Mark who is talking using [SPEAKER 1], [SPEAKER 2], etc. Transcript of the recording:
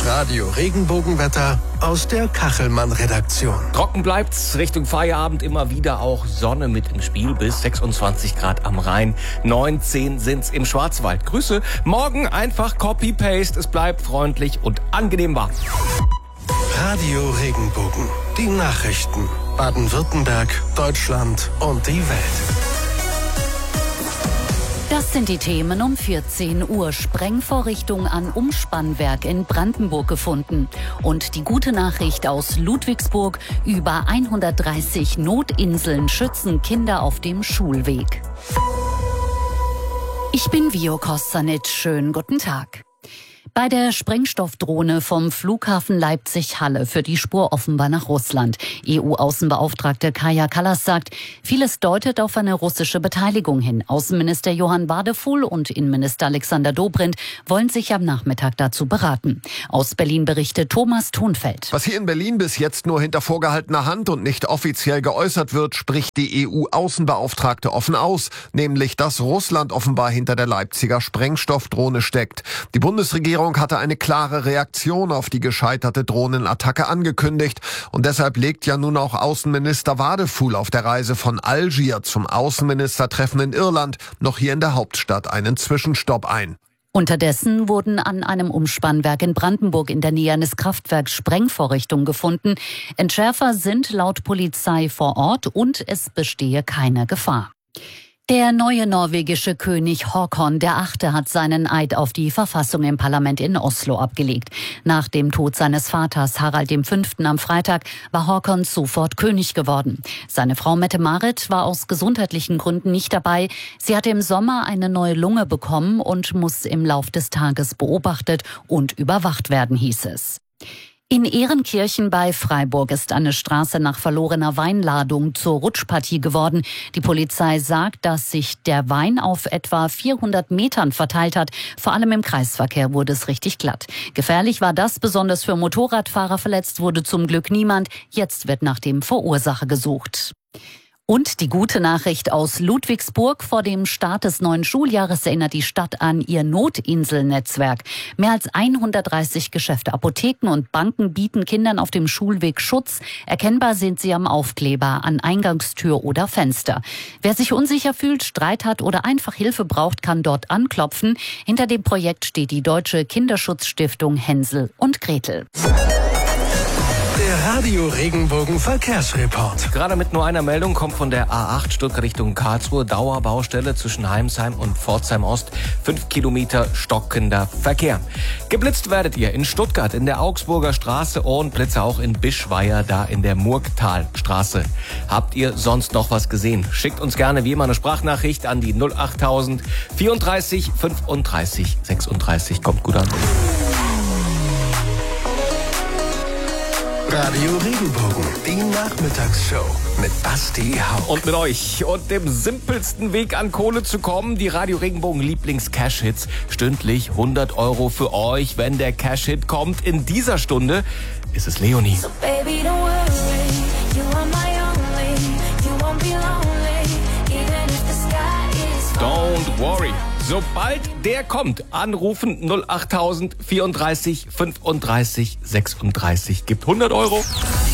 [SPEAKER 1] Das Radio Regenbogenwetter aus der Kachelmann-Redaktion.
[SPEAKER 2] Trocken bleibt's, Richtung Feierabend immer wieder auch Sonne mit im Spiel bis 26 Grad am Rhein. 19 sind's im Schwarzwald. Grüße, morgen einfach Copy-Paste. Es bleibt freundlich und angenehm warm.
[SPEAKER 1] Radio Regenbogen, die Nachrichten. Baden-Württemberg, Deutschland und die Welt.
[SPEAKER 3] Das sind die Themen um 14 Uhr. Sprengvorrichtung an Umspannwerk in Brandenburg gefunden. Und die gute Nachricht aus Ludwigsburg: über 130 Notinseln schützen Kinder auf dem Schulweg. Ich bin Vio Kostanic. Schönen guten Tag. Bei der Sprengstoffdrohne vom Flughafen Leipzig-Halle führt die Spur offenbar nach Russland. EU-Außenbeauftragte Kaja Kallas sagt, vieles deutet auf eine russische Beteiligung hin. Außenminister Johann Wadefuhl und Innenminister Alexander Dobrindt wollen sich am Nachmittag dazu beraten. Aus Berlin berichtet Thomas Thunfeld.
[SPEAKER 4] Was hier in Berlin bis jetzt nur hinter vorgehaltener Hand und nicht offiziell geäußert wird, spricht die EU-Außenbeauftragte offen aus, nämlich dass Russland offenbar hinter der Leipziger Sprengstoffdrohne steckt. Die Bundesregierung hatte eine klare Reaktion auf die gescheiterte Drohnenattacke angekündigt und deshalb legt ja nun auch Außenminister Wadefuhl auf der Reise von Algier zum Außenministertreffen in Irland noch hier in der Hauptstadt einen Zwischenstopp ein.
[SPEAKER 3] Unterdessen wurden an einem Umspannwerk in Brandenburg in der Nähe eines Kraftwerks Sprengvorrichtungen gefunden. Entschärfer sind laut Polizei vor Ort und es bestehe keine Gefahr. Der neue norwegische König Håkon VIII. Hat seinen Eid auf die Verfassung im Parlament in Oslo abgelegt. Nach dem Tod seines Vaters Harald V. am Freitag war Håkon sofort König geworden. Seine Frau Mette-Marit war aus gesundheitlichen Gründen nicht dabei. Sie hatte im Sommer eine neue Lunge bekommen und muss im Lauf des Tages beobachtet und überwacht werden, hieß es. In Ehrenkirchen bei Freiburg ist eine Straße nach verlorener Weinladung zur Rutschpartie geworden. Die Polizei sagt, dass sich der Wein auf etwa 400 Metern verteilt hat. Vor allem im Kreisverkehr wurde es richtig glatt. Gefährlich war das, besonders für Motorradfahrer. Verletzt wurde zum Glück niemand. Jetzt wird nach dem Verursacher gesucht. Und die gute Nachricht aus Ludwigsburg: vor dem Start des neuen Schuljahres erinnert die Stadt an ihr Notinselnetzwerk. Mehr als 130 Geschäfte, Apotheken und Banken bieten Kindern auf dem Schulweg Schutz. Erkennbar sind sie am Aufkleber, an Eingangstür oder Fenster. Wer sich unsicher fühlt, Streit hat oder einfach Hilfe braucht, kann dort anklopfen. Hinter dem Projekt steht die Deutsche Kinderschutzstiftung Hänsel und Gretel.
[SPEAKER 1] Der Radio Regenbogen Verkehrsreport.
[SPEAKER 2] Gerade mit nur einer Meldung kommt von der A8 Stuttgart Richtung Karlsruhe Dauerbaustelle zwischen Heimsheim und Pforzheim Ost. 5 Kilometer stockender Verkehr. Geblitzt werdet ihr in Stuttgart in der Augsburger Straße und Blitze auch in Bischweier, da in der Murgtalstraße. Habt ihr sonst noch was gesehen? Schickt uns gerne wie immer eine Sprachnachricht an die 08000 34 35 36. Kommt gut an.
[SPEAKER 1] Radio Regenbogen, die Nachmittagsshow mit Basti Hauck.
[SPEAKER 2] Und mit euch und dem simpelsten Weg an Kohle zu kommen, die Radio Regenbogen Lieblings-Cash-Hits. Stündlich 100 € für euch, wenn der Cash-Hit kommt. In dieser Stunde ist es Leonie.
[SPEAKER 5] So baby, don't worry, you are my only, you won't be lonely, even if the sky is falling.
[SPEAKER 2] Don't worry. Sobald der kommt, anrufen 08000 34 35 36. Gibt 100 €.